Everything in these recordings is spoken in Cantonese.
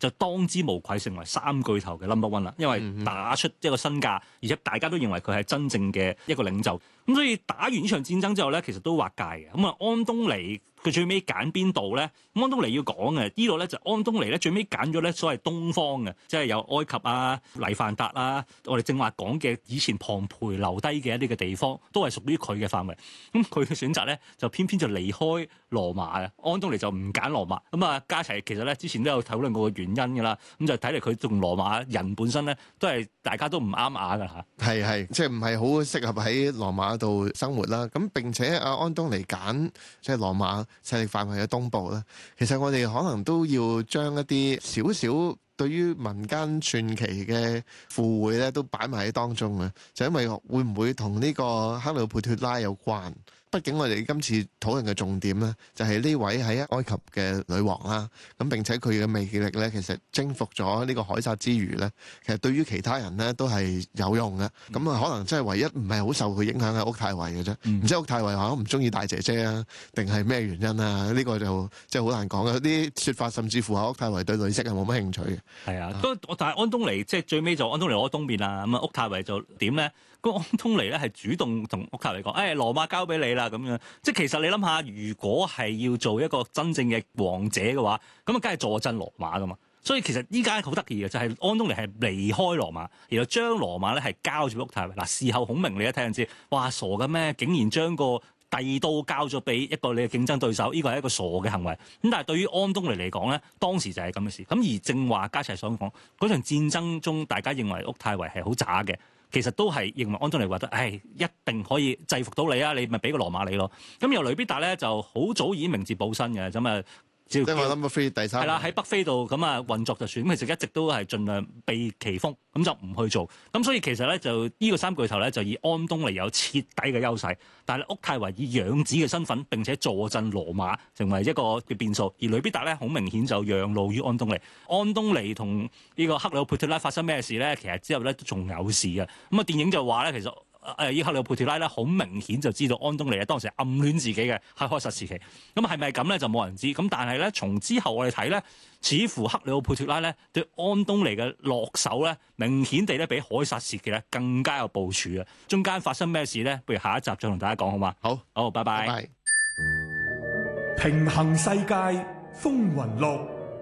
就當之無愧成為三巨頭嘅 number one 啦，因為打出一個身價，而且大家都認為佢係真正嘅一個領袖。咁所以打完呢場戰爭之後咧，其實都劃界嘅。咁啊，安東尼佢最尾揀邊度咧？安東尼要講嘅呢度咧，就安東尼咧最尾揀咗咧所謂東方嘅，即係有埃及啊、黎凡達啊，我哋正話講嘅以前龐培留低嘅一啲嘅地方，都係屬於佢嘅範圍。咁佢嘅選擇咧，就偏偏就離開羅馬嘅。安東尼就唔揀羅馬。咁啊，加齊其實咧之前都有討論過個原因㗎啦。咁就睇嚟佢同羅馬人本身咧，都係大家都唔啱牙㗎嚇。 係，即係唔係好適合喺羅馬度生活啦。咁並且阿安東尼揀即係羅馬勢力範圍嘅東部啦。其實我哋可能都要將一啲少少對於民間傳奇嘅附會咧，都擺埋喺當中嘅，就因為會唔會同呢個克里奧佩脱拉有關？畢竟我哋今次討論嘅重點咧，就係呢位喺埃及嘅女王啦。咁並且佢嘅魅力咧，其實征服咗呢個凱撒之餘咧，其實對於其他人咧都係有用嘅。咁啊，可能真係唯一唔係好受佢影響係屋太維嘅啫。唔知屋太維可能唔中意大姐姐啊，定係咩原因啊？呢個就即係好難講嘅。有啲説法甚至乎係屋太維對女色係冇乜興趣嘅。 係啊，但係安東尼即係最尾就安東尼攞東面啦。咁啊，屋太維就點咧？咁安東尼咧係主動同屋太維講：誒羅馬交俾你啦咁樣。即係其實你諗下，如果係要做一個真正嘅王者嘅話，咁啊，梗係坐鎮羅馬噶嘛。所以其實依家好得意嘅就係安東尼係離開羅馬，然後將羅馬咧係交咗俾屋太維。嗱，事後孔明你一睇就知，哇傻嘅咩？竟然將個帝都交咗俾一個你嘅競爭對手，呢個係一個傻嘅行為。咁但係對於安東尼嚟講咧，當時就係咁嘅事。咁而正話加齊所講嗰場戰爭中，大家認為屋太維係好渣嘅。其實都係認為安東尼話得，一定可以制服到你啊！你咪俾個羅馬你咯。咁由雷必達咧就好早已經明哲保身嘅，咁啊，即係我 number three 第三係啦，喺北非度咁啊運作就算。咁其實一直都係盡量避其鋒，咁就唔去做。咁所以其實咧就呢個三巨頭咧就以安東尼有徹底嘅優勢，但係屋太維以養子嘅身份並且坐鎮羅馬，成為一個嘅變數。而雷必達咧好明顯就讓路於安東尼。安東尼同呢個克里奧佩脱拉發生咩事咧？其實之後咧都仲有事嘅。咁啊電影就話咧其實。伊克里奧佩脱拉咧，好明顯就知道安東尼咧當時係暗戀自己嘅喺凱撒時期。咁係咪咁咧就冇人知。咁但係咧，從之後我哋睇咧，似乎克里奧佩脱拉咧對安東尼嘅落手咧，明顯地咧比凱撒時期咧更加有部署啊！中間發生咩事咧？不如下一集再同大家講好嗎？好，拜拜。 拜拜。 平衡世界風雲錄。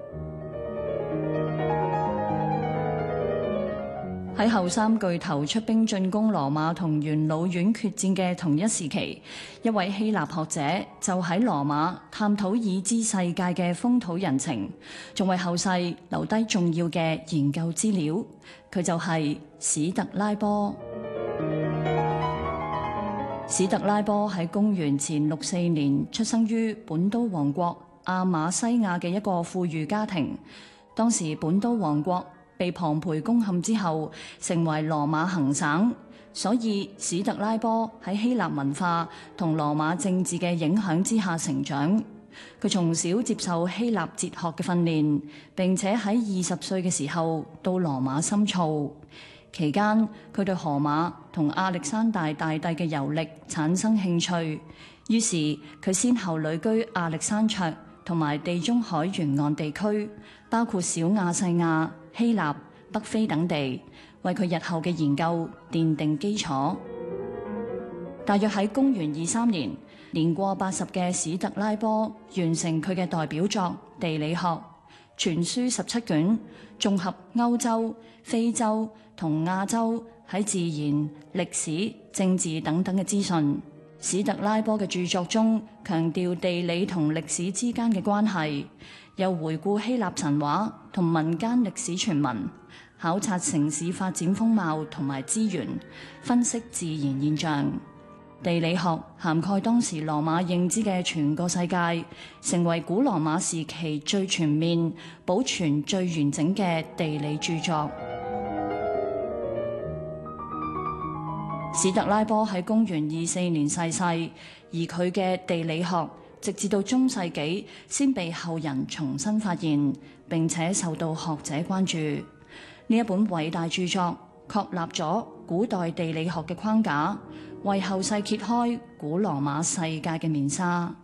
喺後三巨頭出兵進攻羅馬同元老院決戰嘅同一時期，一位希臘學者就喺羅馬探討已知世界嘅風土人情，仲為後世留低重要嘅研究資料。佢就係史特拉波。史特拉波喺公元前64年出生於本都王國亞馬西亞嘅一個富裕家庭。當時本都王國被龐培攻陷之後，成為羅馬行省，所以史特拉波喺希臘文化同羅馬政治嘅影響之下成長。佢從小接受希臘哲學嘅訓練，並且喺20歲嘅時候到羅馬深造。期間，佢對荷馬同亞歷山大大帝嘅遊歷產生興趣，於是佢先後旅居亞歷山卓同埋地中海沿岸地區，包括小亞細亞、希臘、北非等地，為佢日後嘅研究奠定基礎。大約喺公元23年，年過80嘅史特拉波完成佢嘅代表作《地理學》，全書17卷，綜合歐洲、非洲同亞洲喺自然、歷史、政治等等嘅資訊。史特拉波嘅著作中強調地理同歷史之間嘅關係，又回顧希臘神話同民間歷史傳聞，考察城市發展風貌同埋資源，分析自然現象。地理學涵蓋當時羅馬認知嘅全個世界，成為古羅馬時期最全面、保存最完整嘅地理著作。史特拉波喺公元24年逝世，而佢嘅地理學直至到中世紀先被後人重新發現，並且受到學者關注。呢一本偉大著作確立咗古代地理學嘅框架，為後世揭開古羅馬世界嘅面紗。